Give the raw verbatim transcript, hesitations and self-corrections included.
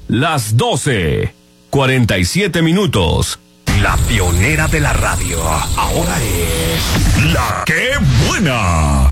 Las doce, cuarenta y siete minutos. La pionera de la radio, ahora es La Qué Buena.